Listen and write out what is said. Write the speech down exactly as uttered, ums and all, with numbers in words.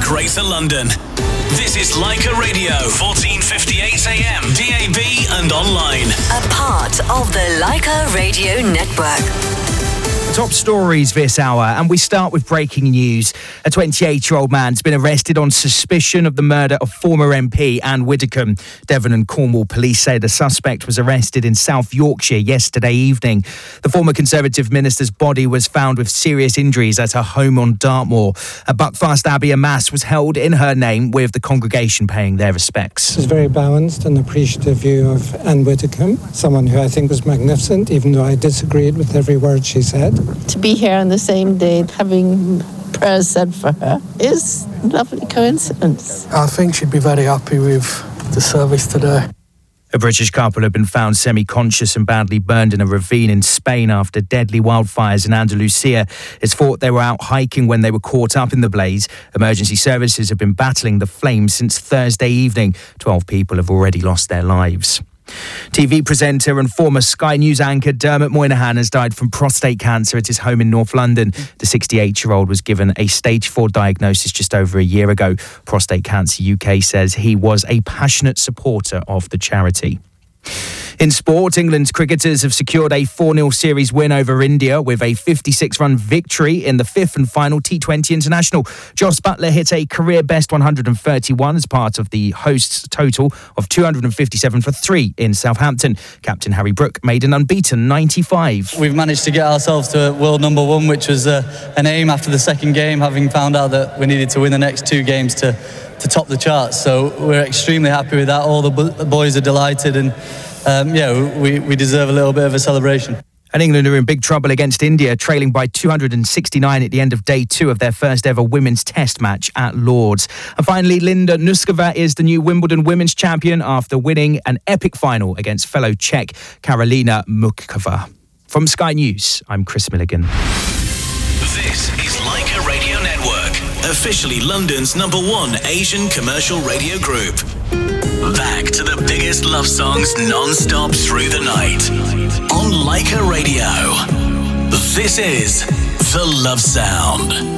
Greater London. This is Leica Radio, fourteen fifty-eight A M, D A B and online. A part of the Leica Radio Network. Top stories this hour, and we start with breaking news. A twenty-eight-year-old man's been arrested on suspicion of the murder of former M P Anne Widdecombe. Devon and Cornwall police say the suspect was arrested in South Yorkshire yesterday evening. The former Conservative minister's body was found with serious injuries at her home on Dartmoor. A Buckfast Abbey a mass was held in her name, with the congregation paying their respects. It was a very balanced and appreciative view of Anne Widdecombe, someone who I think was magnificent, even though I disagreed with every word she said. To be here on the same day, having prayers said for her, is a lovely coincidence. I think she'd be very happy with the service today. A British couple have been found semi-conscious and badly burned in a ravine in Spain after deadly wildfires in Andalusia. It's thought they were out hiking when they were caught up in the blaze. Emergency services have been battling the flames since Thursday evening. Twelve people have already lost their lives. T V presenter and former Sky News anchor Dermot Moynihan has died from prostate cancer at his home in North London. The sixty-eight-year-old was given a stage four diagnosis just over a year ago. Prostate Cancer U K says he was a passionate supporter of the charity. In sport, England's cricketers have secured a four nil series win over India with a fifty-six run victory in the fifth and final T twenty International. Jos Buttler hit a career-best one hundred thirty-one as part of the hosts' total of two hundred fifty-seven for three in Southampton. Captain Harry Brook made an unbeaten ninety-five. We've managed to get ourselves to world number one, which was uh, an aim after the second game, having found out that we needed to win the next two games to, to top the charts. So we're extremely happy with that. All the, b- the boys are delighted, and Um, yeah, we, we deserve a little bit of a celebration. And England are in big trouble against India, trailing by two hundred sixty-nine at the end of day two of their first ever women's test match at Lord's. And finally, Linda Nuskova is the new Wimbledon women's champion after winning an epic final against fellow Czech Karolina Mukova. From Sky News, I'm Chris Milligan. This is Leica Radio Network, officially London's number one Asian commercial radio group. Back to the biggest love songs non-stop through the night. On Leica Radio, this is The Love Sound.